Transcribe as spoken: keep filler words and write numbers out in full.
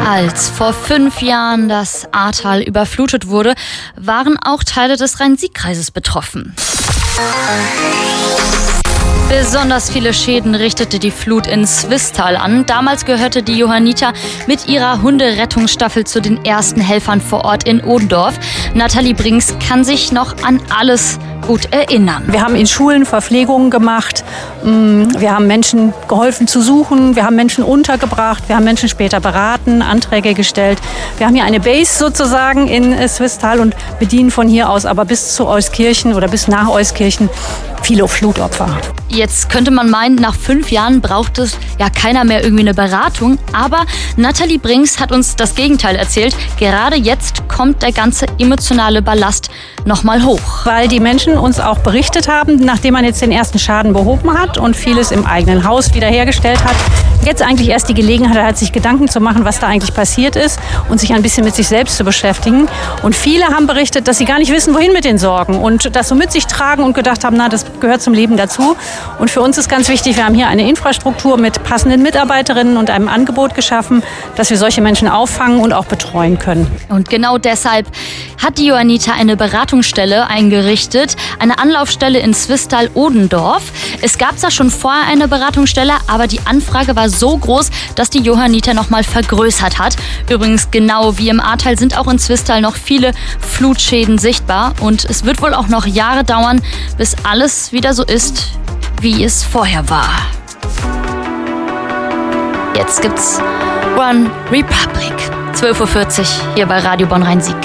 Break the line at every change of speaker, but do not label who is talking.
Als vor fünf Jahren das Ahrtal überflutet wurde, waren auch Teile des Rhein-Sieg-Kreises betroffen. Besonders viele Schäden richtete die Flut in Swisttal an. Damals gehörte die Johanniter mit ihrer Hunderettungsstaffel zu den ersten Helfern vor Ort in Odendorf. Nathalie Brinks kann sich noch an alles gut erinnern.
Wir haben in Schulen Verpflegungen gemacht, wir haben Menschen geholfen zu suchen, wir haben Menschen untergebracht, wir haben Menschen später beraten, Anträge gestellt. Wir haben hier eine Base sozusagen in Swisttal und bedienen von hier aus aber bis zu Euskirchen oder bis nach Euskirchen viele Flutopfer.
Jetzt könnte man meinen, nach fünf Jahren braucht es ja keiner mehr irgendwie eine Beratung. Aber Nathalie Brinks hat uns das Gegenteil erzählt. Gerade jetzt kommt der ganze emotionale Ballast nochmal hoch.
Weil die Menschen uns auch berichtet haben, nachdem man jetzt den ersten Schaden behoben hat und vieles im eigenen Haus wiederhergestellt hat, jetzt eigentlich erst die Gelegenheit hat, sich Gedanken zu machen, was da eigentlich passiert ist und sich ein bisschen mit sich selbst zu beschäftigen. Und viele haben berichtet, dass sie gar nicht wissen, wohin mit den Sorgen und das so mit sich tragen und gedacht haben, na, das gehört zum Leben dazu. Und für uns ist ganz wichtig, wir haben hier eine Infrastruktur mit passenden Mitarbeiterinnen und einem Angebot geschaffen, dass wir solche Menschen auffangen und auch betreuen können.
Und genau deshalb hat die Johanniter eine Beratungsstelle eingerichtet, eine Anlaufstelle in Swisttal-Odendorf. Es gab zwar schon vorher eine Beratungsstelle, aber die Anfrage war so groß, dass die Johanniter nochmal vergrößert hat. Übrigens, genau wie im Ahrtal sind auch in Swisttal noch viele Flutschäden sichtbar. Und es wird wohl auch noch Jahre dauern, bis alles wieder so ist, wie es vorher war. Jetzt gibt's One Republic. zwölf Uhr vierzig hier bei Radio Bonn Rhein-Sieg.